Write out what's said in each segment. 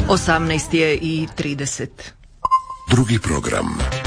18:30. Drugi program.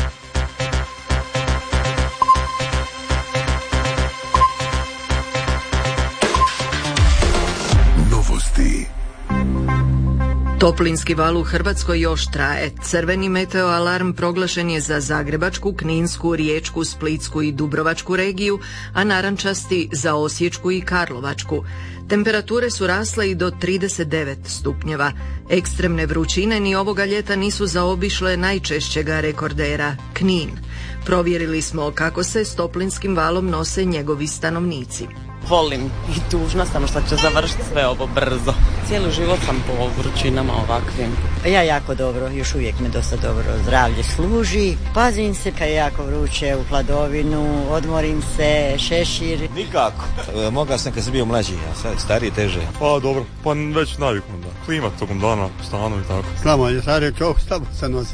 Novosti. Toplinski val u Hrvatskoj još traje. Crveni meteoalarm proglašen je za Zagrebačku, Kninsku, Riječku, Splitsku i Dubrovačku regiju, a narančasti za Osječku i Karlovačku. Temperature su rasle i do 39 stupnjeva. Ekstremne vrućine ni ovoga ljeta nisu zaobišle najčešćega rekordera, Knin. Provjerili smo kako se s toplinskim valom nose njegovi stanovnici. Volim i tužna sam što će završiti sve ovo brzo. Cijeli život sam po vrućinama ovakvim. Ja jako dobro, još uvijek me dosta dobro zdravlje služi. Pazim se kad je jako vruće u hladovinu, odmorim se, šešir. Nikako. Mogao sam kad sam bio mlađi, a sad stariji teže. Pa dobro, pa već navikom da. Klima tokom dana, stanu i tako. Znamo, je stariji čovjek slabo se nosi.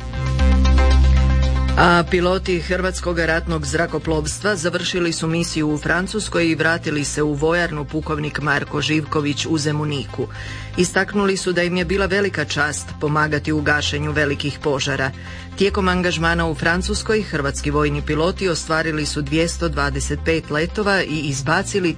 A piloti Hrvatskog ratnog zrakoplovstva završili su misiju u Francuskoj i vratili se u vojarnu pukovnik Marko Živković u Zemuniku. Istaknuli su da im je bila velika čast pomagati u gašenju velikih požara. Tijekom angažmana u Francuskoj hrvatski vojni piloti ostvarili su 225 letova i izbacili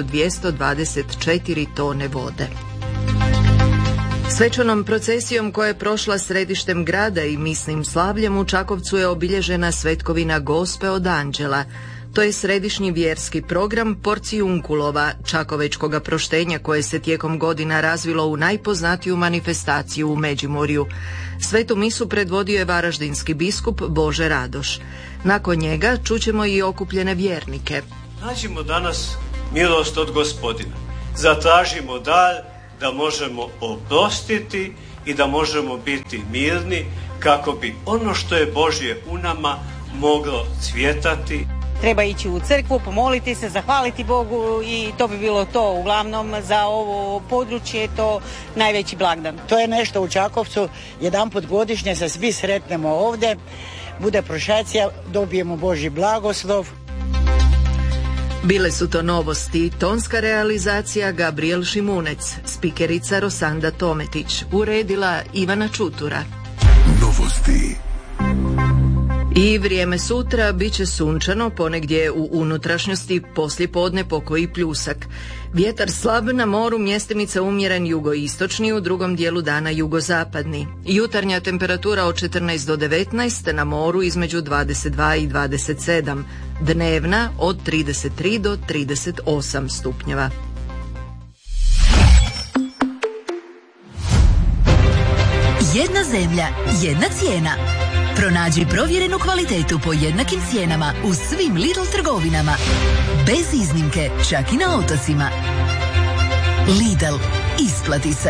1224 tone vode. Svečanom procesijom koja je prošla središtem grada i misnim slavljem u Čakovcu je obilježena svetkovina Gospe od Anđela. To je središnji vjerski program Porcijunkulova, čakovečkoga proštenja koje se tijekom godina razvilo u najpoznatiju manifestaciju u Međimurju. Svetu misu predvodio je varaždinski biskup Bože Radoš. Nakon njega čućemo i okupljene vjernike. Nađimo danas milost od Gospodina. Zatražimo dar da možemo oprostiti i da možemo biti mirni kako bi ono što je Božje u nama moglo cvjetati. Treba ići u crkvu, pomoliti se, zahvaliti Bogu i to bi bilo to. Uglavnom za ovo područje to najveći blagdan. To je nešto u Čakovcu, jedanput godišnje se svi sretnemo ovdje, bude prošacija, dobijemo Božji blagoslov. Bile su to novosti, tonska realizacija Gabriel Šimunec, spikerica Rosanda Tometić, uredila Ivana Čutura. Novosti. I vrijeme sutra bit će sunčano, ponegdje u unutrašnjosti poslijepodne pokoji pljusak. Vjetar slab, na moru mjestimice umjeren jugoistočni, u drugom dijelu dana jugozapadni. Jutarnja temperatura od 14 do 19, na moru između 22 i 27. Dnevna od 33 do 38 stupnjeva. Jedna zemlja, jedna cijena. Pronađi provjerenu kvalitetu po jednakim cijenama u svim Lidl trgovinama. Bez iznimke, čak i na otocima. Lidl, isplati se.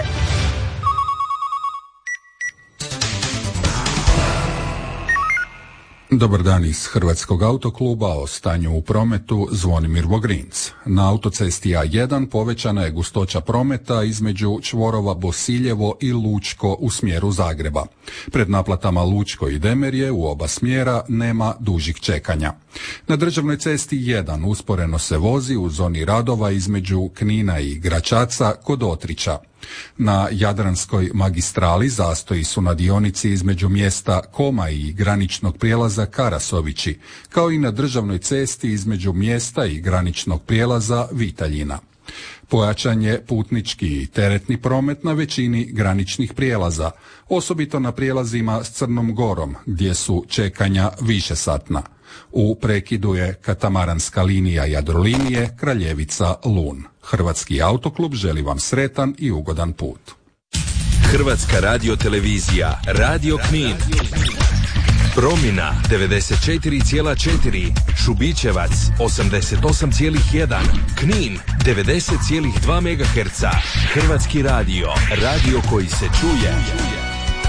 Dobar dan iz Hrvatskog autokluba, o stanju u prometu Zvonimir Vogrinc. Na autocesti A1 povećana je gustoća prometa između čvorova Bosiljevo i Lučko u smjeru Zagreba. Pred naplatama Lučko i Demerje u oba smjera nema dužih čekanja. Na državnoj cesti 1 usporeno se vozi u zoni radova između Knina i Gračaca kod Otrića. Na Jadranskoj magistrali zastoji su na dionici između mjesta Koma i graničnog prijelaza Karasovići, kao i na državnoj cesti između mjesta i graničnog prijelaza Vitaljina. Pojačan je putnički i teretni promet na većini graničnih prijelaza, osobito na prijelazima s Crnom Gorom, gdje su čekanja višesatna. U prekidu je katamaranska linija Jadrolinije Kraljevica-Lun. Hrvatski autoklub želi vam sretan i ugodan put. Hrvatska radiotelevizija, Radio Knin. Promina 94,4, Šubićevac 88,1, Knin 90,2 MHz. Hrvatski radio, radio koji se čuje.